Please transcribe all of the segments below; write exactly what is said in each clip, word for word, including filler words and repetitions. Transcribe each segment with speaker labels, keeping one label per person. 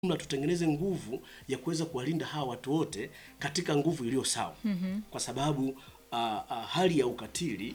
Speaker 1: na tutengeneze nguvu ya kuweza kuwalinda hawa watu wote katika nguvu iliyo sawa. Mm-hmm. Kwa sababu uh, uh, hali ya ukatili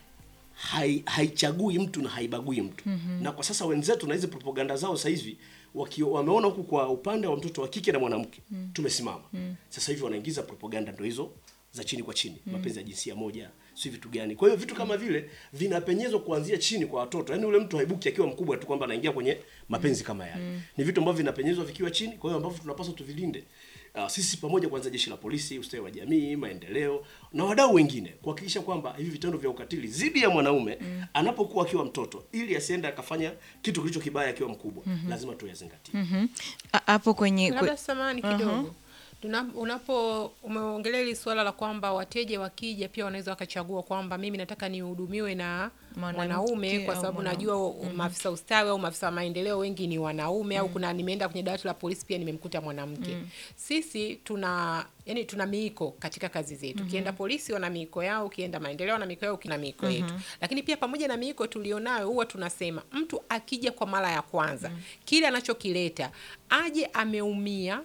Speaker 1: hai, haichagui mtu na haibagui mtu. Mm-hmm. Na kwa sasa wenzetu na hizo propaganda zao sasa hivi wameona huku kwa upande wa mtoto wa kike na mwanamke mm. tumesimama. Mm. Sasa hivi wanaingiza propaganda ndio hizo za chini kwa chini, mm. mapenzi ya jinsia moja, si vitu gani. Kwa hiyo vitu kama vile vinapenyezwa kuanzia chini kwa watoto. Yaani ule mtu haibuki akiwa mkubwa tu kwamba anaingia kwenye mapenzi mm. kama yale. Mm. Ni vitu ambavyo vinapenyezwa vikiwa chini, kwa hiyo ambavyo tunapaswa tuvilinde. Uh, sisi pamoja kwanza jeshi la polisi, ustawi wa jamii, maendeleo na wadau wengine kuhakikisha kwamba hivi vitendo vya ukatili dhidi ya mwanaume mm. anapokuwa akiwa mtoto ili asiende akafanya kitu kilicho kibaya akiwa mkubwa, mm-hmm. lazima tuyazingatie.
Speaker 2: Mhm. Hapo kwenye
Speaker 3: labda samani kidogo. Uh-huh. Tuna, unapo umeongelea hili swala la kwamba wateja wakija pia wanaweza wakachagua kwamba mimi nataka nihudumiwe na mwanaume kwa sababu najua mm-hmm. maafisa ustawi au maafisa maendeleo wengi ni wanaume, mm-hmm. au kuna nimeenda kwenye dawati la polisi pia nimemkuta mwanamke. Mm-hmm. Sisi tuna yani tuna miiko katika kazi zetu. Mm-hmm. Ukienda polisi wana miiko yao, ukienda maendeleo wana miiko yao, kina miiko yetu. Mm-hmm. Lakini pia pamoja na miiko tulionayo huwa tunasema mtu akija kwa mara ya kwanza, mm-hmm. kile anachokileta aje ameumia,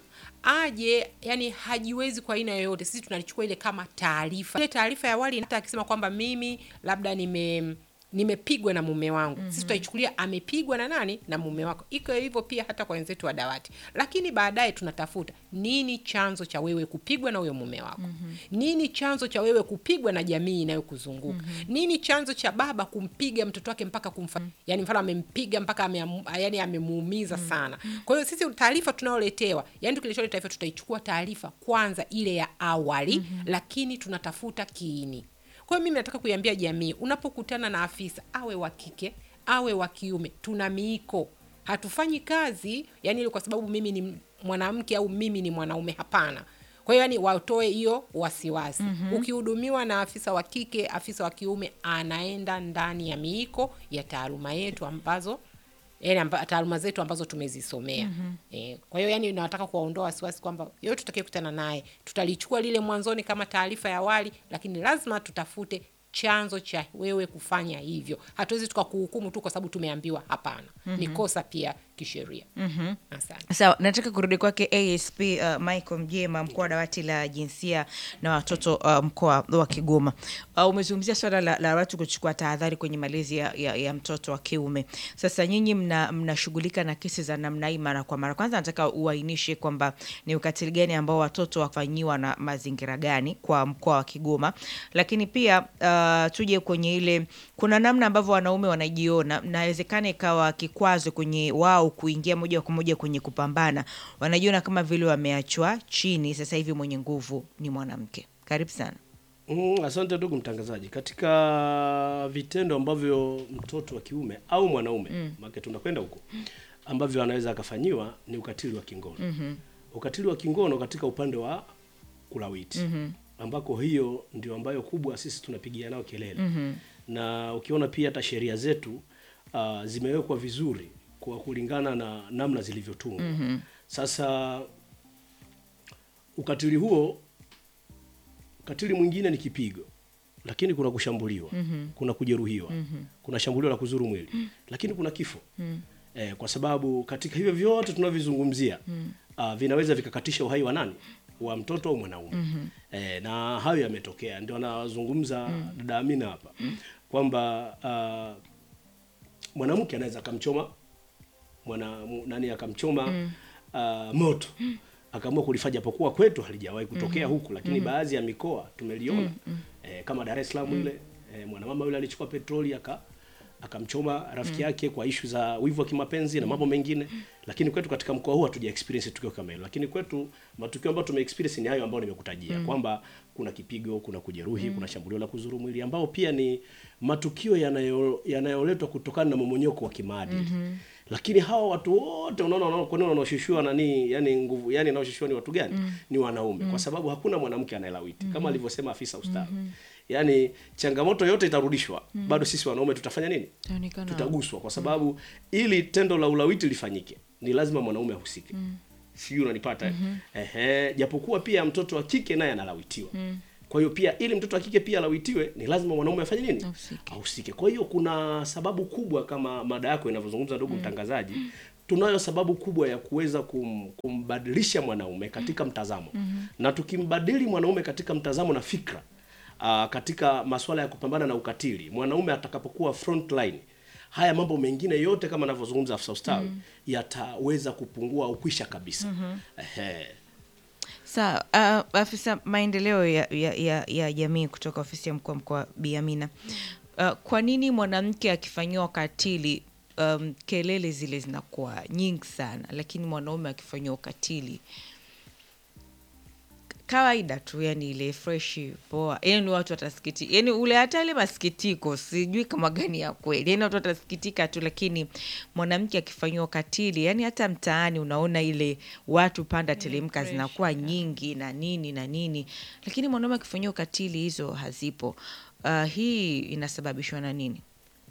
Speaker 3: aje yani hajiwezi kwa aina yoyote, sisi tunalichukua ile kama taarifa. Ile taarifa ya awali hata akisema kwamba mimi labda nime nimepigwa na mume wangu, mm-hmm. sisi tutaichukulia amepigwa na nani, na mume wako. Iko hivyo pia hata kwa wenzetu wa dawati. Lakini baadaye tunatafuta nini chanzo cha wewe kupigwa na huyo mume wako. Mm-hmm. Nini chanzo cha wewe kupigwa na jamii inayokuzunguka. Mm-hmm. Nini chanzo cha baba kumpiga mtoto wake mpaka kumfa, mm-hmm. yani mfano amempiga mpaka ame, yani amemuumiza mm-hmm. sana. Kwa hiyo sisi taarifa tunayoletewa, yani tukiletewa taarifa tutaichukua taarifa kwanza ile ya awali, mm-hmm. lakini tunatafuta kiini. Kwa hiyo mimi nataka kuiambia jamii, unapokutana na afisa awe wa kike, awe wa kiume, tuna miiko. Hatufanyi kazi yani ile kwa sababu mimi ni mwanamke au mimi ni mwanaume, hapana. Kwa hiyo yani watoe hiyo wasiwasi. Mm-hmm. Ukihudumiwa na afisa wa kike, afisa wa kiume anaenda ndani ya miiko ya taaluma yetu ambazo yani amba, taaluma zetu ambazo tumezisomea. Mm-hmm. E, kwa hiyo yani nataka kuwaondoa wasiwasi kwamba yote tutakayokutana naye tutalichukua lile mwanzoni kama taarifa ya awali, lakini lazima tutafute chanzo cha wewe kufanya hivyo. Hatuwezi tukakuhukumu tu kwa sababu tumeambiwa, hapana. Mm-hmm. Ni kosa pia kisheria.
Speaker 2: Mhm.
Speaker 3: Asante.
Speaker 2: Sawa, nataka kurudi kwake A S P uh, Michael Mjema, mkuu wa dawati la jinsia na watoto uh, mkoa wa Kigoma. Uh, umezungumzia swala la, la watu kuchukua tahadhari kwenye malezi ya, ya, ya mtoto wa kiume. Sasa nyinyi mna mnashughulika na kesi za namna hii mara kwa mara. Kwanza nataka uainishe kwamba ni ukatili gani ambao watoto wafanyiwa na mazingira gani kwa mkoa wa Kigoma. Lakini pia uh, tuje kwenye ile kuna namna ambavyo wanaume wanajiona, inawezekana ikawa kikwazo kwenye wao kuingia moja kwa moja kwenye kupambana. Wanajiona kama vile wameachwa chini, sasa hivi mwenye nguvu ni mwanamke. Karibu sana.
Speaker 1: Mm, asante ndugu mtangazaji. Katika vitendo ambavyo mtoto wa kiume au mwanaume, mm. maana tunakwenda huko, ambavyo anaweza akafanyiwa ni ukatili wa kingono. Mm-hmm. Ukatili wa kingono katika upande wa kulawiti. Mm-hmm. ambako hiyo ndio ambayo kubwa sisi tunapigia nao kelele. Mm-hmm. Na ukiona pia hata sheria zetu uh, zimewekwa vizuri kwa kulingana na namna zilivyotungwa. Mm-hmm. Sasa ukatili huo, ukatili mwingine ni kipigo, lakini kuna kushambuliwa. Mm-hmm. Kuna kujeruhiwa. Mm-hmm. Kuna shambulio la kuzuru mwili. Mm-hmm. Lakini kuna kifo. Mm-hmm. Eh, kwa sababu katika hivyo vyote tunavyozungumzia, mm-hmm. uh, vinaweza vikakatisha uhai wa nani? Wa mtoto au mwanaume. Mm-hmm. Eh, na hayo yametokea, ndio anazungumza mm-hmm. dada Amina hapa. Mm-hmm. Kwamba uh, mwanamke anaweza akamchoma mwana nani akamchoma mm. uh, moto mm. akaamua kulifanya, japokuwa kwetu halijawahi kutokea mm. huku, lakini mm. baadhi ya mikoa tumeliona. Mm. Eh, kama Dar es Salaam mm. ile eh, mwanamama yule alichukua petroli aka akamchoma rafiki mm. yake kwa issue za wivu wa kimapenzi mm. na mambo mengine. Mm. Lakini kwetu katika mkoa huu hatuja experience tukio kama hilo. Lakini kwetu matukio ambayo tume experience ni hayo ambayo nimekutajia. Mm. Kwamba kuna kipigo, kuna kujeruhi, mm. kuna shambulio la kuzuru mwili, ambao pia ni matukio yanayo yanayoletwa kutokana na mmomonyoko wa kimaadili. Mm-hmm. Lakini hawa watu wote unaona unaona kwa nini wanaoshishwa nani, yani nguvu, yani wanaoshishwa ni watu gani? Mm. Ni wanaume. Mm. Kwa sababu hakuna mwanamke anayelawiti. Mm-hmm. Kama alivyosema afisa ustawi. Mm-hmm. Yani changamoto yote itarudishwa. Mm. Bado sisi wanaume tutafanya nini? Tanikana. Tutaguswa kwa sababu mm. ili tendo la ulawiti lifanyike ni lazima mwanaume ahusike. Mm. Sijui unanipata. Mm-hmm. Ehe, japokuwa pia mtoto wa kike naye analawitiwa. Mm. Kwa hiyo pia ili mtoto wa kike pia alawitiwe ni lazima mwanaume afanye nini? Ahusike. Ahusike. Kwa hiyo kuna sababu kubwa kama mada yako inavyozungumza ndugu mm. mtangazaji, tunayo sababu kubwa ya kuweza kum, kumbadilisha mwanaume katika mtazamo. Mm-hmm. Na tukimbadili mwanaume katika mtazamo na fikra, uh, katika masuala ya kupambana na ukatili, mwanaume atakapokuwa front line, haya mambo mengine yote kama anavyozungumza afisa ustawi, mm-hmm. yataweza kupungua au kwisha kabisa. Mm-hmm. Ehe.
Speaker 2: Sawa, uh, afisa maendeleo ya, ya, ya, ya jamii kutoka ofisi ya mkuu wa mkoa Bi Amina. Uh, kwa nini mwanamke akifanyiwa ukatili um, kelele zile zinakuwa nyingi sana, lakini mwanaume akifanyiwa ukatili kawaida tu, yani ile fresh poa, yani watu watasikitika, yani ule hata ile masikitiko sijui kama gani ya kweli, yani watu watasikitika tu, lakini mwanamke akifanyiwa ukatili, yani hata mtaani unaona ile watu panda telemka zinakuwa nyingi na nini na nini, lakini mwanaume akifanyiwa ukatili hizo hazipo. Uh, hii inasababishwa na nini?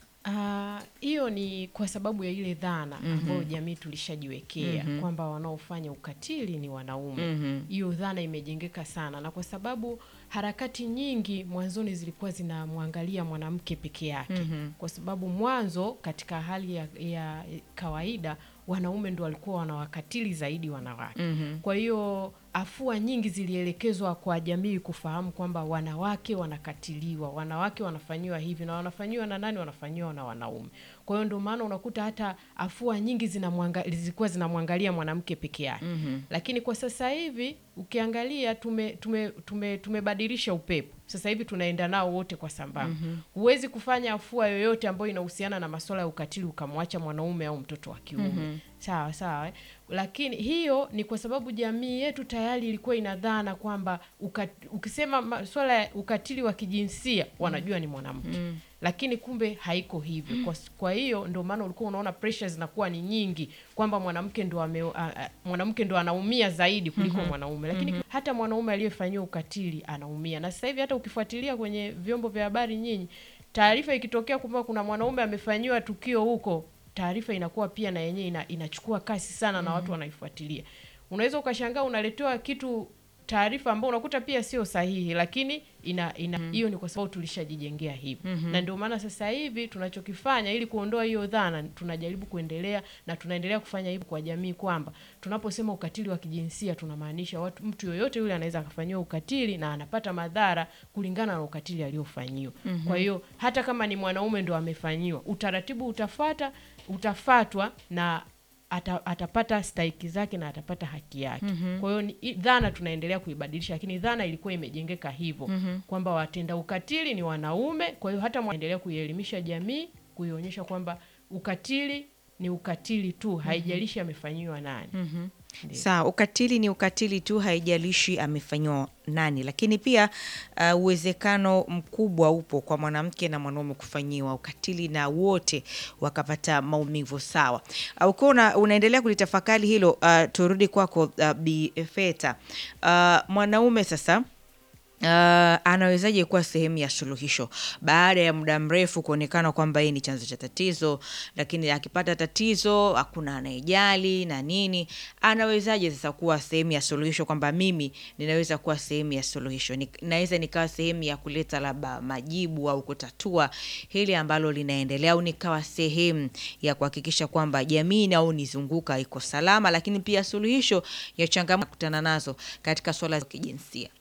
Speaker 4: Hiyo uh, ni kwa sababu ya ile dhana ambayo mm-hmm. jamii tulishajiwekea mm-hmm. kwamba wanaofanya ukatili ni wanaume. Hiyo mm-hmm. dhana imejengeka sana, na kwa sababu harakati nyingi mwanzoni zilikuwa zinamwangalia mwanamke peke yake. Mm-hmm. Kwa sababu mwanzo katika hali ya, ya kawaida wanaume ndio walikuwa wanawakatili zaidi wanawake. Mm-hmm. Kwa hiyo afua nyingi zilielekezwa kwa jamii kufahamu kwamba wanawake wanakatiliwa, wanawake wanafanyiwa hivi, na wanafanyiwa na nani? Wanafanyiwa na wanaume. Kwa hiyo ndio maana unakuta hata afua nyingi zinamwangalia zilikuwa zinamwangalia mwanamke peke yake. Mm-hmm. Lakini kwa sasa hivi ukiangalia tume tume tume tumebadilisha upepo. Sasa hivi tunaenda nao wote kwa sambamba. Mm-hmm. Huwezi kufanya afua yoyote ambayo inahusiana na masuala ya ukatili ukamwacha mwanaume au mtoto wa kiume. Mm-hmm. Sawa sawa eh? Lakini hiyo ni kwa sababu jamii yetu tayari ilikuwa inadhana kwamba ukisema masuala ya ukatili wa kijinsia wanajua ni mwanamke. Mm. Lakini kumbe haiko hivyo. Kwa, kwa hiyo ndio maana ulikuwa unaona pressure zinakuwa ni nyingi kwamba mwanamke ndo ame, uh, mwanamke ndo anaumia zaidi kuliko mm-hmm. mwanaume. Lakini mm-hmm. hata mwanaume aliyefanyiwa ukatili anaumia. Na sasa hivi hata ukifuatilia kwenye vyombo vya habari nyinyi, taarifa ikitokea kwamba kuna mwanaume amefanyiwa tukio huko, taarifa inakuwa pia na yenyewe ina, inachukua kasi sana. Mm-hmm. na watu wanaifuatilia. Unaweza ukashangaa unaletewa kitu, taarifa ambayo unakuta pia sio sahihi, lakini ina ina hiyo mm. ni kwa sababu tulishajijengea hivi. Mm-hmm. Na ndio maana sasa hivi tunachokifanya ili kuondoa hiyo dhana, tunajaribu kuendelea na tunaendelea kufanya hivi kwa jamii, kwamba tunaposema ukatili wa kijinsia tunamaanisha watu mtu yoyote yule anaweza akafanywa ukatili na anapata madhara kulingana na ukatili aliofanyiwa. Mm-hmm. Kwa hiyo hata kama ni mwanaume ndo amefanyiwa, utaratibu utafuata utafatwa na Ata, atapata stahiki zake na atapata haki yake. Mm-hmm. Kwa hiyo dhana tunaendelea kuibadilisha, lakini dhana ilikuwa imejengeka hivyo. Mm-hmm. kwamba watenda ukatili ni wanaume. Kwa hiyo hata muendelea kuielimisha jamii, kuionyesha kwamba ukatili ni ukatili tu, haijalishi amefanyiwa nani. Mm-hmm.
Speaker 2: Sawa, ukatili ni ukatili tu, haijalishi amefanyiwa nani. Lakini pia uh, uwezekano mkubwa upo kwa mwanamke na mwanaume kufanyiwa ukatili na wote wakapata maumivu sawa. Uh, ukiwa una, unaendelea kulitafakari hilo, uh, turudi kwako uh, Bi Feta. Uh, mwanaume sasa Uh, anawezaje kuwa sehemu ya suluhisho baada ya muda mrefu kuonekana kwamba yeye ni chanzo cha tatizo, lakini akipata tatizo hakuna anayejali na nini? Anawezaje sasa kuwa sehemu ya suluhisho, kwamba mimi ninaweza kuwa sehemu ya suluhisho, Ni, naweza nikawa sehemu ya kuleta labda majibu au kutatua hili ambalo linaendelea, au nikawa sehemu ya kuhakikisha kwamba jamii au nizunguka iko salama, lakini pia suluhisho ya changamoto kutana nazo katika swala za kijinsia?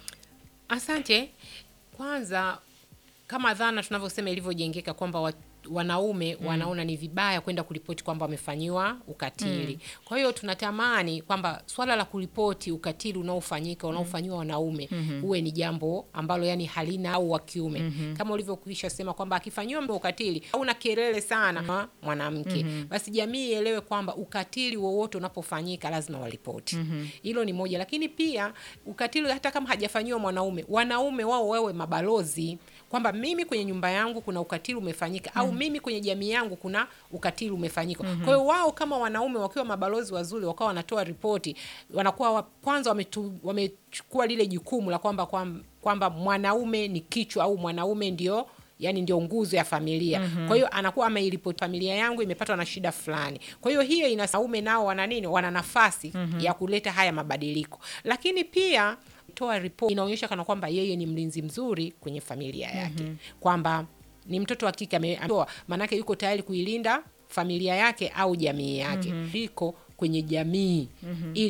Speaker 3: Asante. Kwanza, kama dhana tunavyosema ilivyojengeka kwamba wanaume mm. wanaona ni vibaya kwenda kuripoti kwamba wamefanyiwa ukatili. Mm. Kwa hiyo tunatamani kwamba swala la kuripoti ukatili unaofanyika unaofanywa wanaume mm-hmm. uwe ni jambo ambalo yani halina au wa kiume. Mm-hmm. Kama ulivyokwisha sema kwamba akifanyiwa ukatili hauna kelele sana mm-hmm. mwanamke. Mm-hmm. Basi jamii ielewe kwamba ukatili wowote unapofanyika lazima waripoti. Hilo mm-hmm. ni moja, lakini pia ukatili hata kama hajafanyiwa mwanaume, wanaume wao wawe mabalozi kwamba mimi kwenye nyumba yangu kuna ukatili umefanyika, mm-hmm. au mimi kwenye jamii yangu kuna ukatili umefanyika. Mm-hmm. Kwa hiyo wao kama wanaume wakiwa mabalozi wazuri, wakawa wanatoa ripoti, wanakuwa wa, kwanza wametu, wamechukua lile jukumu la kwamba kwamba mwanaume ni kichwa au mwanaume ndio yani ndio nguzo ya familia. Mm-hmm. Kwa hiyo anakuwa ameiripoti, familia yangu imepatwa na shida fulani. Kwa hiyo hiyo inasaume nao wana nini? Wana nafasi mm-hmm. ya kuleta haya mabadiliko. Lakini pia toa report inaonyesha kana kwamba yeye ni mlinzi mzuri kwenye familia yake. Mm-hmm. Kwamba ni mtoto wa kike ametoa, maana yake yuko tayari kuilinda familia yake au jamii yake. Liko kwenye jamii. Ili